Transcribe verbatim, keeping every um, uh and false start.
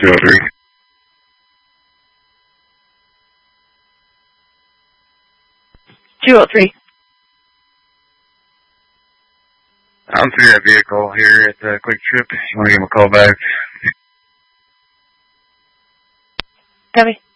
two oh three. two oh three. I'm through that vehicle here at the Quick Trip. You want to give him a call back? Copy.